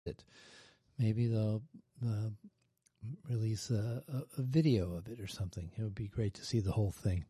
it. Maybe they'll release a video of it or something. It would be great to see the whole thing.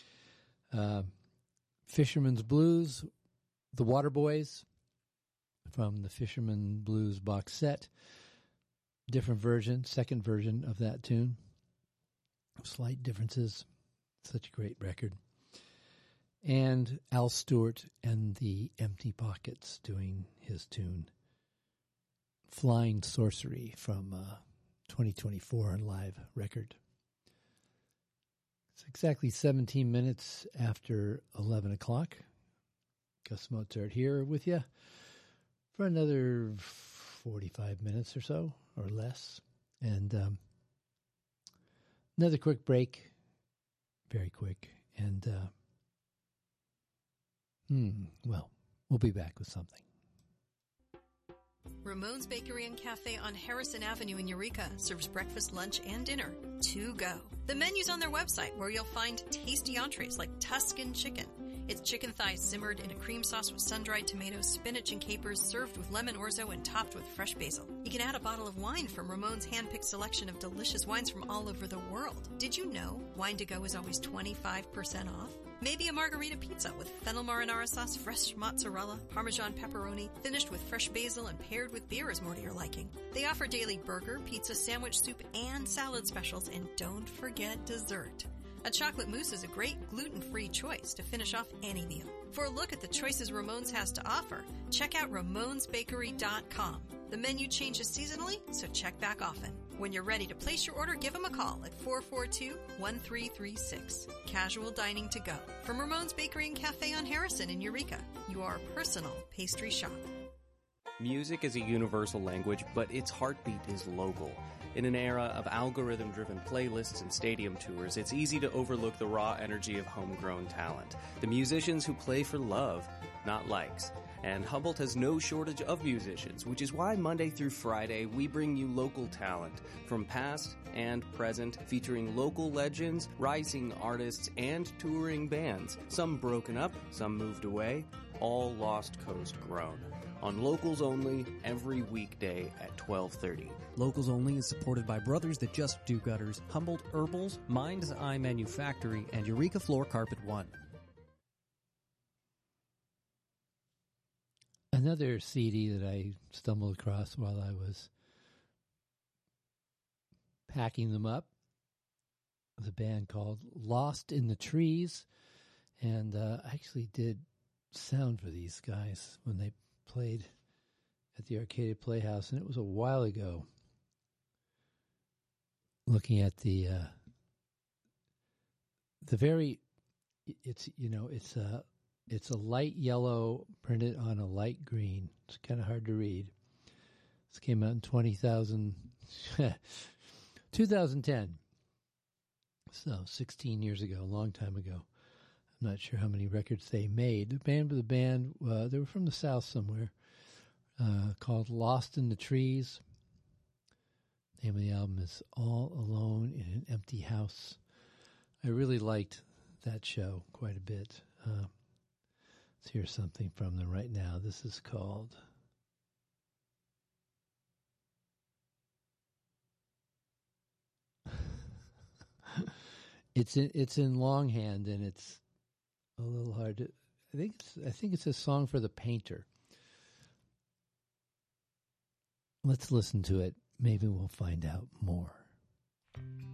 Fisherman's Blues, The Waterboys from the Fisherman Blues box set. Different version, second version of that tune. Slight differences. Such a great record. And Al Stewart and the Empty Pockets doing his tune, Flying Sorcery, from 2024 live record. It's exactly 17 minutes after 11 o'clock. Gus Mozart here with you for another 45 minutes or so, or less. And another quick break. Very quick. And, well, we'll be back with something. Ramon's Bakery and Cafe on Harrison Avenue in Eureka serves breakfast, lunch, and dinner to go. The menu's on their website, where you'll find tasty entrees like Tuscan chicken. It's chicken thighs simmered in a cream sauce with sun-dried tomatoes, spinach, and capers, served with lemon orzo and topped with fresh basil. You can add a bottle of wine from Ramon's hand-picked selection of delicious wines from all over the world. Did you know wine to go is always 25% off? Maybe a margarita pizza with fennel marinara sauce, fresh mozzarella, Parmesan pepperoni, finished with fresh basil and paired with beer is more to your liking. They offer daily burger, pizza, sandwich, soup, and salad specials, and don't forget dessert. A chocolate mousse is a great gluten-free choice to finish off any meal. For a look at the choices Ramon's has to offer, check out Ramon'sBakery.com. The menu changes seasonally, so check back often. When you're ready to place your order, give them a call at 442-1336. Casual dining to go. From Ramon's Bakery and Cafe on Harrison in Eureka, your personal pastry shop. Music is a universal language, but its heartbeat is local. In an era of algorithm-driven playlists and stadium tours, it's easy to overlook the raw energy of homegrown talent. The musicians who play for love, not likes. And Humboldt has no shortage of musicians, which is why Monday through Friday we bring you local talent from past and present, featuring local legends, rising artists, and touring bands. Some broken up, some moved away, all Lost Coast grown. On Locals Only, every weekday at 12:30. Locals Only is supported by Brothers That Just Do Gutters, Humboldt Herbals, Mind's Eye Manufactory, and Eureka Floor Carpet One. Another CD that I stumbled across while I was packing them up was a band called Lost in the Trees. And I actually did sound for these guys when they played at the Arcaded Playhouse, and it was a while ago. Looking at the very, it's a light yellow printed on a light green. It's kind of hard to read. This came out in 2010. So 16 years ago, a long time ago. I'm not sure how many records they made. They were from the South somewhere, called Lost in the Trees. The name of the album is All Alone in an Empty House. I really liked that show quite a bit. Let's hear something from them right now. This is called It's in longhand, and it's a little hard to. I think it's a song for the painter. Let's listen to it. Maybe we'll find out more.